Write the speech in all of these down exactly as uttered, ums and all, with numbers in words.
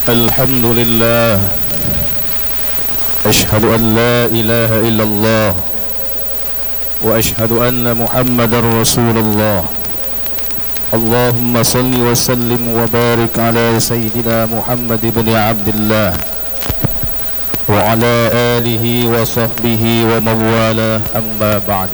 الحمد لله أشهد أن لا إله إلا الله وأشهد أن محمدا رسول الله اللهم صل وسلم وبارك على سيدنا محمد بن عبد الله وعلى آله وصحبه ومن والاه أما بعد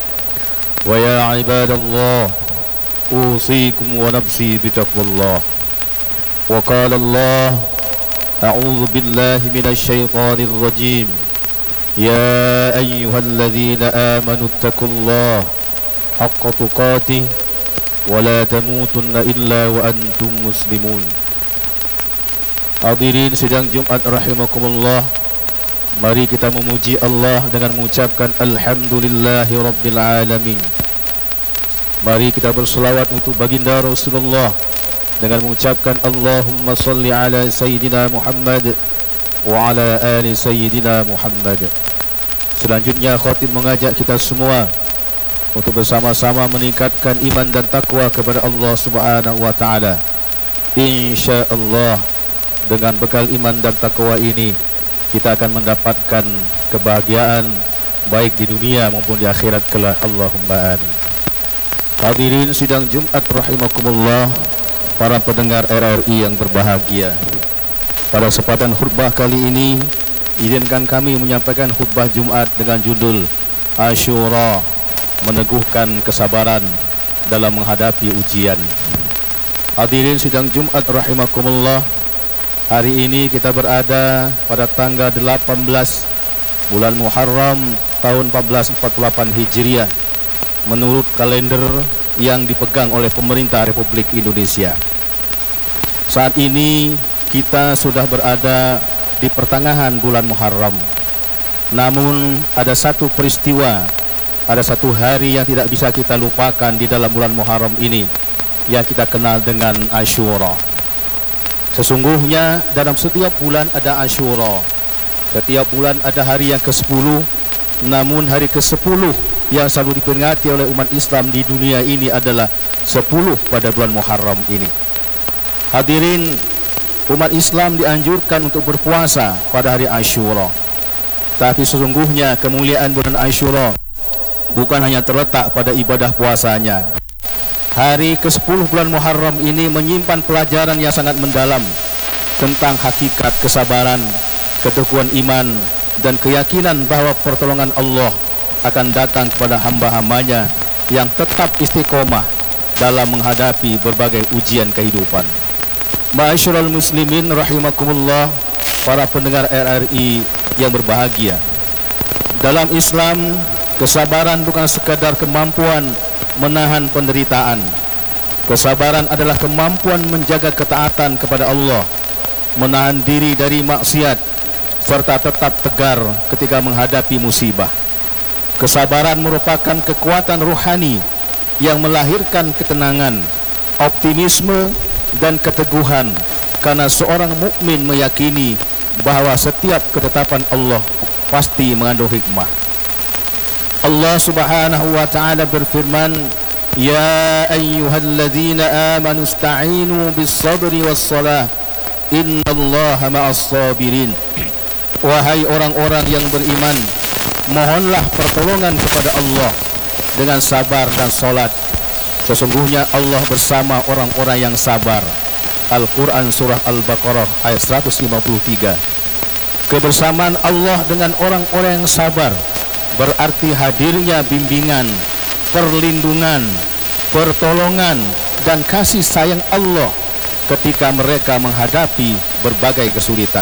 ويا عباد الله أوصيكم ونفسي بتقوى الله وقال الله أعوذ بالله من الشيطان الرجيم يا أيها الذين آمنوا اتقوا الله حق تقاته ولا تموتن إلا وأنتم مسلمون. Hadirin sidang Jumat rahimakumullah, mari kita memuji Allah dengan mengucapkan Alhamdulillahi Rabbil Alamin. Mari kita berselawat untuk baginda Rasulullah dengan mengucapkan Allahumma salli ala Sayyidina Muhammad wa ala ali Sayyidina Muhammad. Selanjutnya khatib mengajak kita semua untuk bersama-sama meningkatkan iman dan takwa kepada Allah Subhanahu wa taala. Insyaallah dengan bekal iman dan takwa ini kita akan mendapatkan kebahagiaan baik di dunia maupun di akhirat kelak. Allahumma amin. Hadirin sidang Jumat rahimakumullah, para pendengar R R I yang berbahagia, pada kesempatan khutbah kali ini izinkan kami menyampaikan khutbah Jumat dengan judul Asyura, meneguhkan kesabaran dalam menghadapi ujian. Hadirin sidang Jumat rahimakumullah, hari ini kita berada pada tanggal delapan belas bulan Muharram tahun seribu empat ratus empat puluh delapan Hijriah menurut kalender yang dipegang oleh pemerintah Republik Indonesia. Saat ini kita sudah berada di pertengahan bulan Muharram. Namun ada satu peristiwa, ada satu hari yang tidak bisa kita lupakan di dalam bulan Muharram ini, yang kita kenal dengan Asyura. Sesungguhnya dalam setiap bulan ada Asyura. Setiap bulan ada hari yang kesepuluh. Namun hari kesepuluh yang selalu diperingati oleh umat Islam di dunia ini adalah sepuluh pada bulan Muharram ini. Hadirin, umat Islam dianjurkan untuk berpuasa pada hari Asyura. Tapi sesungguhnya kemuliaan bulan Asyura bukan hanya terletak pada ibadah puasanya. Hari kesepuluh bulan Muharram ini menyimpan pelajaran yang sangat mendalam tentang hakikat kesabaran, keteguhan iman, dan keyakinan bahwa pertolongan Allah akan datang kepada hamba-hambanya yang tetap istiqomah dalam menghadapi berbagai ujian kehidupan. Ma'asyiral muslimin rahimakumullah, para pendengar R R I yang berbahagia, dalam Islam kesabaran bukan sekadar kemampuan menahan penderitaan. Kesabaran adalah kemampuan menjaga ketaatan kepada Allah, menahan diri dari maksiat, serta tetap tegar ketika menghadapi musibah. Kesabaran merupakan kekuatan rohani yang melahirkan ketenangan, optimisme, dan keteguhan, karena seorang mukmin meyakini bahwa setiap ketetapan Allah pasti mengandung hikmah. Allah Subhanahu wa taala berfirman, "Ya ayyuhalladzina amanu ista'inu bis-sabri was-shalah, innallaha ma'as-sabirin." Wahai orang-orang yang beriman, mohonlah pertolongan kepada Allah dengan sabar dan salat. Sesungguhnya Allah bersama orang-orang yang sabar. Al-Quran Surah Al-Baqarah ayat seratus lima puluh tiga. Kebersamaan Allah dengan orang-orang yang sabar berarti hadirnya bimbingan, perlindungan, pertolongan, dan kasih sayang Allah ketika mereka menghadapi berbagai kesulitan.